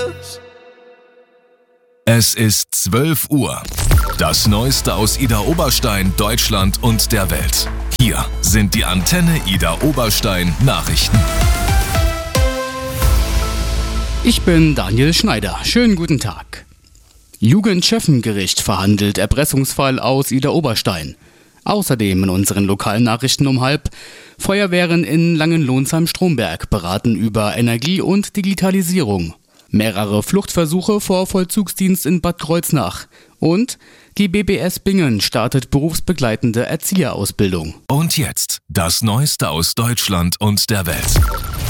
Es ist 12 Uhr. Das Neueste aus Idar Oberstein, Deutschland und der Welt. Hier sind die Antenne Idar Oberstein Nachrichten. Ich bin Daniel Schneider. Schönen guten Tag. Jugendschöffengericht verhandelt Erpressungsfall aus Idar Oberstein. Außerdem in unseren lokalen Nachrichten um 12:30. Feuerwehren in Langenlohnsheim-Stromberg beraten über Energie und Digitalisierung. Mehrere Fluchtversuche vor Vollzugsdienst in Bad Kreuznach. Und die BBS Bingen startet berufsbegleitende Erzieherausbildung. Und jetzt das Neueste aus Deutschland und der Welt.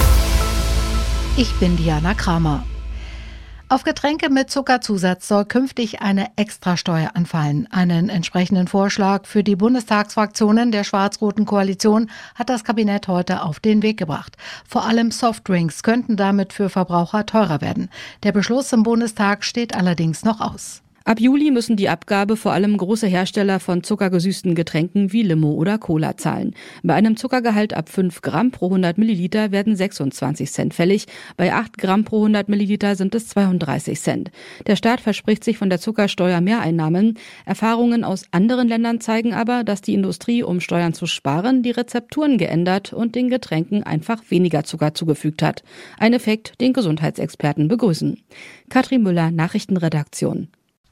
Ich bin Diana Kramer. Auf Getränke mit Zuckerzusatz soll künftig eine Extrasteuer anfallen. Einen entsprechenden Vorschlag für die Bundestagsfraktionen der schwarz-roten Koalition hat das Kabinett heute auf den Weg gebracht. Vor allem Softdrinks könnten damit für Verbraucher teurer werden. Der Beschluss im Bundestag steht allerdings noch aus. Ab Juli müssen die Abgabe vor allem große Hersteller von zuckergesüßten Getränken wie Limo oder Cola zahlen. Bei einem Zuckergehalt ab 5 Gramm pro 100 Milliliter werden 26 Cent fällig. Bei 8 Gramm pro 100 Milliliter sind es 32 Cent. Der Staat verspricht sich von der Zuckersteuer Mehreinnahmen. Erfahrungen aus anderen Ländern zeigen aber, dass die Industrie, um Steuern zu sparen, die Rezepturen geändert und den Getränken einfach weniger Zucker zugefügt hat. Ein Effekt, den Gesundheitsexperten begrüßen. Katrin Müller, Nachrichtenredaktion.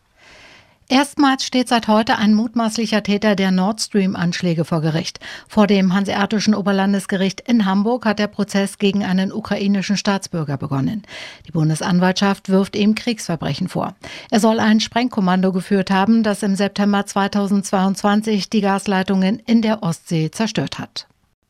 Erstmals steht seit heute ein mutmaßlicher Täter der Nord Stream-Anschläge vor Gericht. Vor dem Hanseatischen Oberlandesgericht in Hamburg hat der Prozess gegen einen ukrainischen Staatsbürger begonnen. Die Bundesanwaltschaft wirft ihm Kriegsverbrechen vor. Er soll ein Sprengkommando geführt haben, das im September 2022 die Gasleitungen in der Ostsee zerstört hat.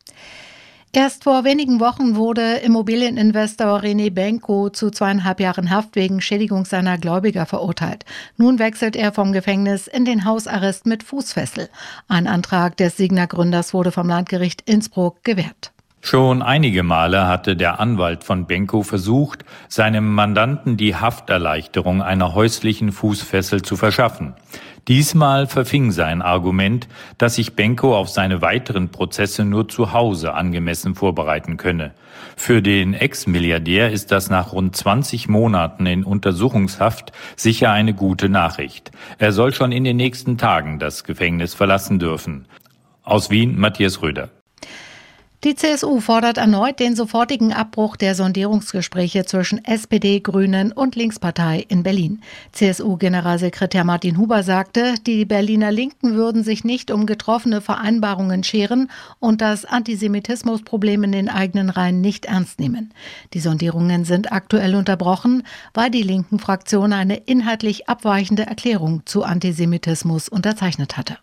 Erst vor wenigen Wochen wurde Immobilieninvestor René Benko zu 2,5 Jahren Haft wegen Schädigung seiner Gläubiger verurteilt. Nun wechselt er vom Gefängnis in den Hausarrest mit Fußfessel. Ein Antrag des Signa-Gründers wurde vom Landgericht Innsbruck gewährt. Schon einige Male hatte der Anwalt von Benko versucht, seinem Mandanten die Hafterleichterung einer häuslichen Fußfessel zu verschaffen. Diesmal verfing sein Argument, dass sich Benko auf seine weiteren Prozesse nur zu Hause angemessen vorbereiten könne. Für den Ex-Milliardär ist das nach rund 20 Monaten in Untersuchungshaft sicher eine gute Nachricht. Er soll schon in den nächsten Tagen das Gefängnis verlassen dürfen. Aus Wien, Matthias Röder. Die CSU fordert erneut den sofortigen Abbruch der Sondierungsgespräche zwischen SPD, Grünen und Linkspartei in Berlin. CSU-Generalsekretär Martin Huber sagte, die Berliner Linken würden sich nicht um getroffene Vereinbarungen scheren und das Antisemitismusproblem in den eigenen Reihen nicht ernst nehmen. Die Sondierungen sind aktuell unterbrochen, weil die linken Fraktion eine inhaltlich abweichende Erklärung zu Antisemitismus unterzeichnet hatte.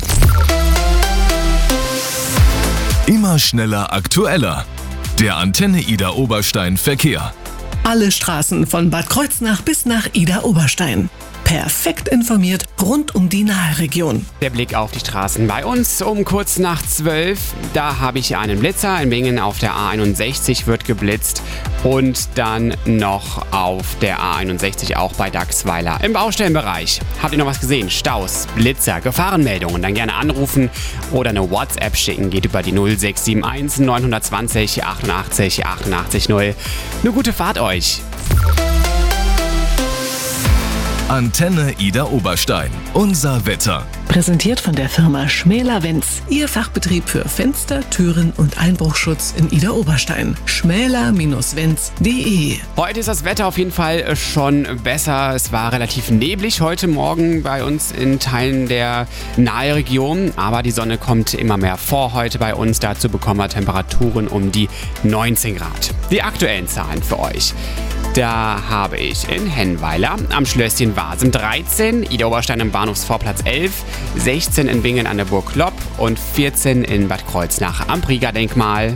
Immer schneller, aktueller. Der Antenne Idar Oberstein Verkehr. Alle Straßen von Bad Kreuznach bis nach Idar Oberstein. Perfekt informiert rund um die Nahregion. Der Blick auf die Straßen bei uns um kurz nach 12. Da habe ich einen Blitzer. In Bingen auf der A61 wird geblitzt. Und dann noch auf der A61 auch bei Dachsweiler. Im Baustellenbereich. Habt ihr noch was gesehen? Staus, Blitzer, Gefahrenmeldungen. Dann gerne anrufen oder eine WhatsApp schicken. Geht über die 0671 920 88 88 0. Eine gute Fahrt euch. Antenne Idar Oberstein. Unser Wetter. Präsentiert von der Firma Schmäler-Wenz. Ihr Fachbetrieb für Fenster, Türen und Einbruchschutz in Idar Oberstein. schmäler-wenz.de. Heute ist das Wetter auf jeden Fall schon besser. Es war relativ neblig heute Morgen bei uns in Teilen der Nahregion. Aber die Sonne kommt immer mehr vor heute bei uns. Dazu bekommen wir Temperaturen um die 19 Grad. Die aktuellen Zahlen für euch. Da habe ich in Hennweiler am Schlösschen Wasem 13, Idar Oberstein am Bahnhofsvorplatz 11, 16 in Bingen an der Burg Lopp und 14 in Bad Kreuznach am Prieger-Denkmal.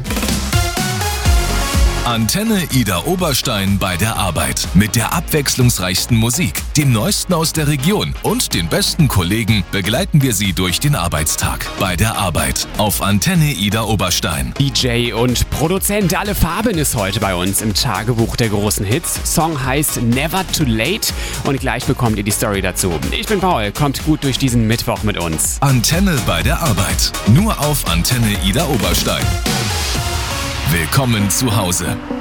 Antenne Idar Oberstein bei der Arbeit. Mit der abwechslungsreichsten Musik, dem Neuesten aus der Region und den besten Kollegen begleiten wir Sie durch den Arbeitstag. Bei der Arbeit auf Antenne Idar Oberstein. DJ und Produzent Alle Farben ist heute bei uns im Tagebuch der großen Hits. Song heißt Never Too Late und gleich bekommt ihr die Story dazu. Ich bin Paul, kommt gut durch diesen Mittwoch mit uns. Antenne bei der Arbeit. Nur auf Antenne Idar Oberstein. Willkommen zu Hause.